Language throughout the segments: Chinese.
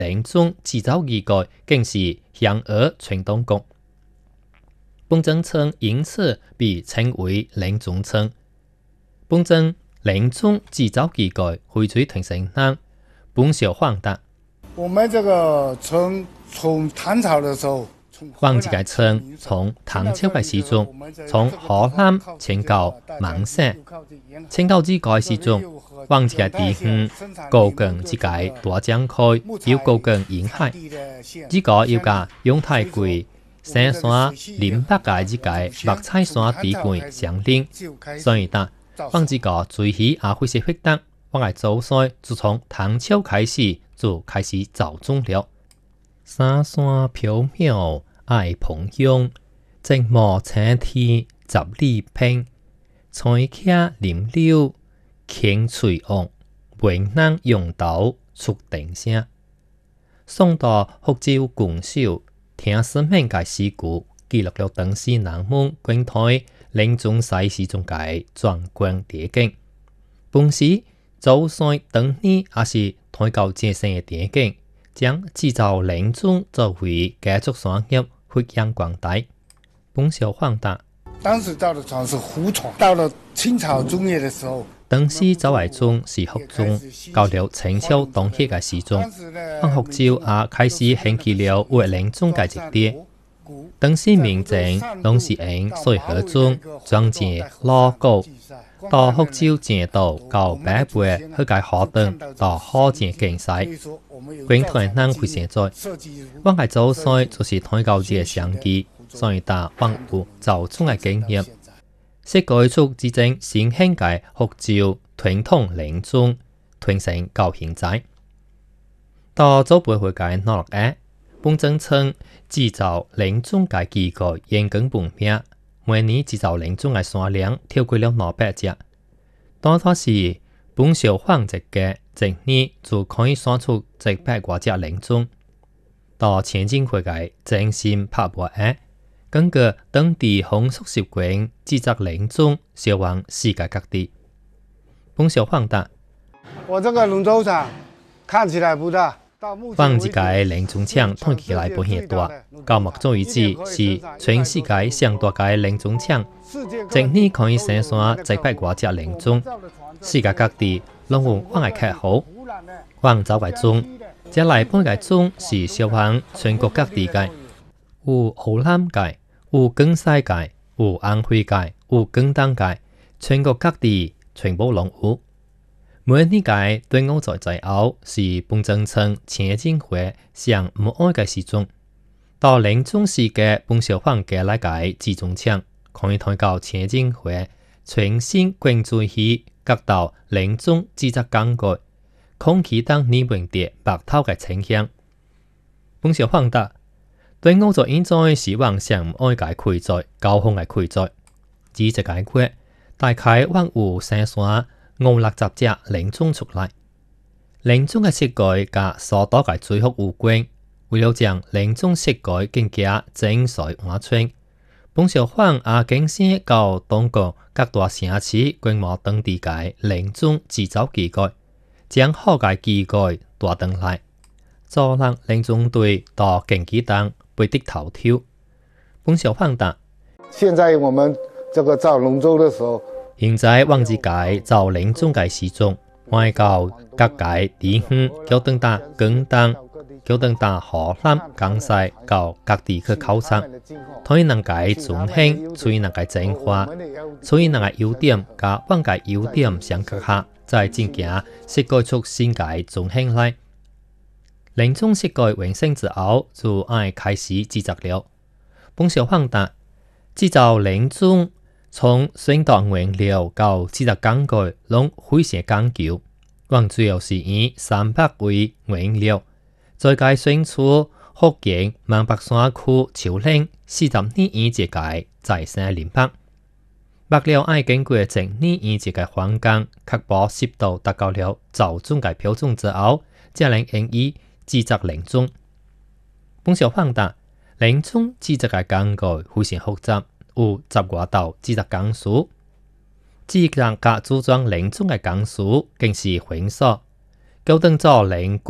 陵宗制造机构更是享而传动国。本政村因此被称为陵宗村。本镇陵宗制造机构会最传承人本小放大。 我们这个村从唐朝的时候， 往这个村从唐朝的时钟，从河南迁到芒省，迁到这个时钟，往这个地方高更这个大江开，又高更沿海，这个又甲永泰贵、山山、林北嘅这个木菜山地段相邻，所以呢，往这个最起也会是发达，我嘅祖先就从唐朝开始就开始造种了。山山飘渺爱蓬香，寂寞青天十里平。菜客临柳轻翠翁，文人用刀出定声。宋代福州郡守听新闻嘅事故，記錄了當時人們軍隊陵宗祭祀中嘅壯觀地景。本時祖先當年也是推高這些嘅地景，將製造陵宗作為家族產業發揚光大。本小放大。 當時造的船是胡船，到了清朝中葉的時候， 當時周圍中是福宗，到了清朝當期嘅時鐘，往福州也開始興起了為陵宗嘅一啲。當時民眾攏是用水河中裝進鑼鼓，到福州正道到北背去嘅活動，到好正競賽。軍團人會現在，我嘅祖先就是推高這相機。所以大豐富造宗嘅經驗，是改促之正新興嘅福州傳統陵宗傳承到現在。到祖輩會嘅努力嘅，本政村製造陵宗嘅機構嚴根本命，每年製造陵宗嘅數量超過了200隻。當初時本小放值嘅一年就可以算出100多隻陵宗。到前進會嘅精心拍磨嘅。根據當地風俗習慣，製作陵宗銷往世界各地。本小放大。 我這個龍舟場看起來不大， 往這個陵宗場看起來不很大，到目前為止是全世界上大嘅陵宗場。一年可以生產100多隻陵宗，世界各地攏有往嘅客戶。往走嘅宗，這來本嘅宗是銷往全國各地嘅，有湖南嘅。有江西界，有安徽界，有廣東界，全國各地全部攏有。每年界對我在後是本政村前進會上唔愛嘅時鐘。到陵宗時嘅本小放嘅來界集中場，可以睇到前進會全新關注起各道陵宗製作工具，空氣當年本地白頭嘅傾向。本小放大。對我就現在希望上唔愛嘅開在高峰嘅開在，只一解決大概往有生山560隻陵宗出來。陵宗嘅設計甲所多嘅最後有關，為了將陵宗設計更加精髓完全，本小放也更新到當個各大城市規模當地嘅陵宗製造機構，將好嘅機構帶登來，做人陵宗隊到競技當。會的頭條，本小放大。 現在我們這個造龍舟的時候， 現在往自己造陵宗嘅時鐘，外到各界地方，叫等打廣東，叫等打河南、江西，到各地去考察，睇能嘅中興，睇能嘅精華，睇能嘅優點，加往嘅優點相結合，再進行設計出新嘅中興來。陵宗設計完成之後，就愛開始製作了。本小放大，製造陵宗從選擇原料到製作工具，攏非常講究。我主要是以300為原料，再加選出福建萬北山區樹嶺40年以前嘅再生林北，麥料愛經過10年以前嘅環境，確保濕度達到了造宗嘅標準之後，才能用以製作陵宗。本小放大，陵宗製作嘅工具非常複雜，有10多道製作工序。製作甲組裝陵宗嘅工序更是繁瑣，高等做陵局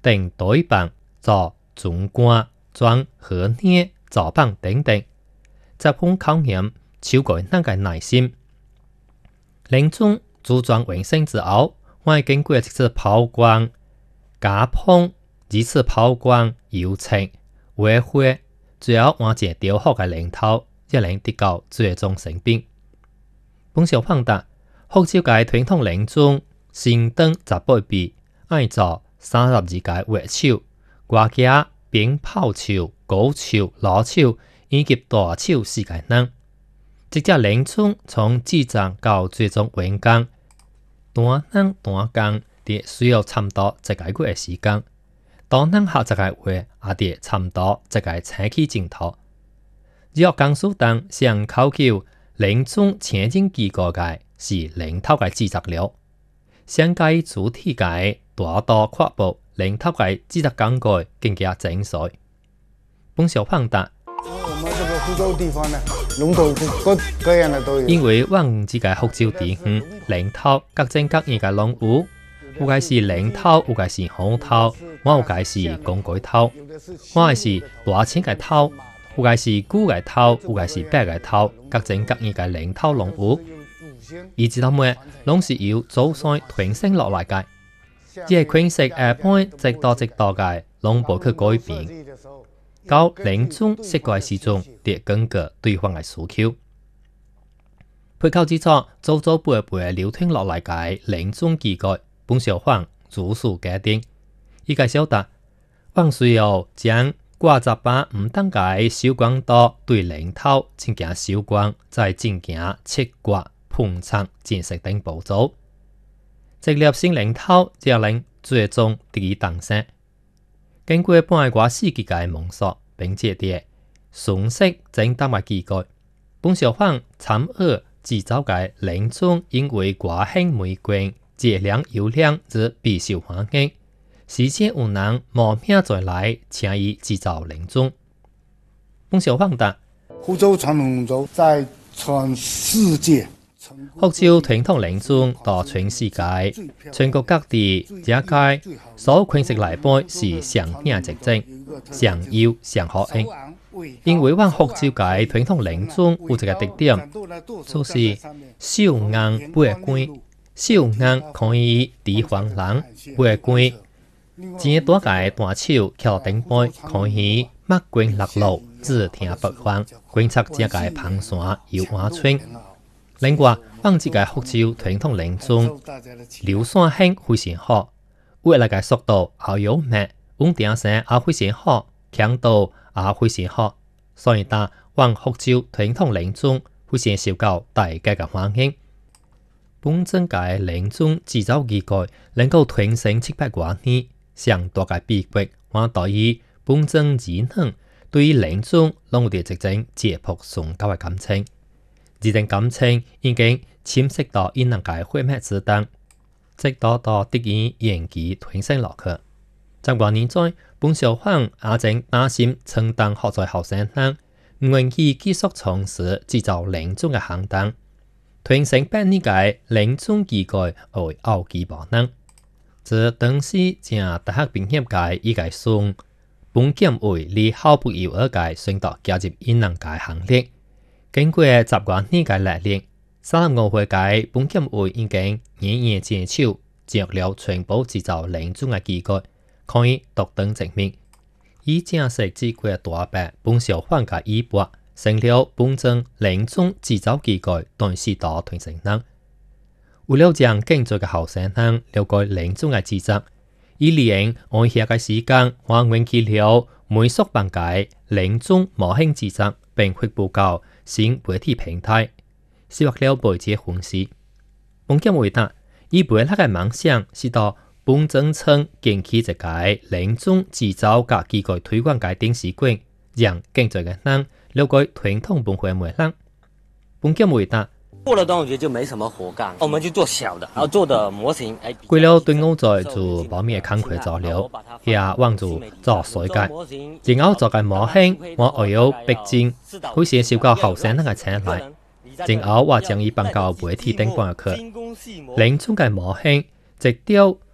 等對棒做總官、裝和捏、做棒等等，集中考驗超過那個耐心。領鐘組裝完成之後，我經過一次拋光、加碰、二次拋光、油漆、畫繪，最後換一雕刻嘅領頭，一領得到最終成品。本小胖達學照嘅傳統領鐘，先登18ปี，愛做32個畫手、掛架、鞭炮手、高手、老手以及大手4個人。一隻領鐘從製作到最終完工，單人單工得需要差唔多1個月嘅時間，多人合作嘅話也得差唔多1個星期前頭。若工書當想考究領鐘前進機構嘅是領頭嘅製作料，想解主體嘅大多確保領頭嘅製作工具更加精細。本小胖達。 我們這個福州地方呢，龍頭各樣的都有。 因為往自己福州地方，領頭各種各樣嘅龍舞，有嘅是領頭，有嘅是虎頭，我有嘅是公雞頭，我嘅是大青嘅頭，有嘅是龜嘅頭，有嘅是白嘅頭，各種各樣嘅領頭龍舞。而至到尾，攏是由祖先傳承落來嘅，只係傳承下半直到嘅，攏無去改變。到領鐘設計時中，得根據對方嘅需求，配套之錯，祖祖輩輩流傳落來嘅領鐘機構，本小胖如數家定。依個曉得，還需要將掛雜把唔等嘅小光刀對領頭進行小光，再進行切割、碰擦、剪飾等步驟。直立性領頭，只令最終得以當生。經過半個世紀嘅摸索，並且啲熟悉整單嘅機構，本小胖參學製造嘅領鐘，因為掛興玫瑰、質量優良而備受歡迎。時間有人慕名再來，請伊製造領鐘。本小胖達福州傳統鐘在全世界。 福州傳統領鐘到全世界，全國各地一界所傳承來輩是上顯直正、上優上好用。因為阮福州嘅傳統領鐘有一個特點，就是小硬不會關，小硬可以抵防人，不會關。正大個大手翹頂背，可以抹關落路，只聽北方觀察這個盤山有瓦村。另外，放這個福州傳統領鐘，流線性非常好，畫來個速度也有慢，穩定性也非常好，強度也非常好，所以打往福州傳統領鐘非常受到大家嘅歡迎。本整個領鐘製造機構能夠傳承700多年，上大個秘訣，我對於本整技能對於領鐘攏有一種接觸崇高嘅感情。這種感情已經侵蝕到因人嘅血脈之中，直到得以延續傳承落去。這多年在，本小胖也正擔心承擔學在後生人，唔願意繼續從事製造領鐘嘅行當，傳承百年嘅領鐘機構為後繼無能。這當時正大學畢業嘅一個送本檢為離毫不猶豫嘅選擇加入因人嘅行列。經過10多年嘅歷練，35歲嘅本檢會已經年年接手，接了全部製造領鐘嘅機構，可以獨當一面。以正式機構大伯本小胖嘅衣缽，成了本整領鐘製造機構短時代傳承人。為了將更多嘅後生人了解領鐘嘅製作，以利用下嘅時間，我研究了美術班嘅領鐘模型製作，並發布到新媒體平台，收穫了媒體歡喜。本檢回答，以背後嘅夢想是到本整村建起一個領鐘製造甲機構推廣嘅電視館，讓更多嘅人了解傳統文化嘅魅力。本檢回答。 過了端午節就沒什麼活幹，我們就做小的，然後做的模型。 為了對我在做保密嘅工作料，也望住做水界，然後做嘅模型，我還有逼真，好似少個後生人嘅請來，然後我將伊放到媒體頂端去。領鐘嘅模型直雕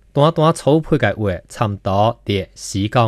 短草配嘅話，差唔多跌4到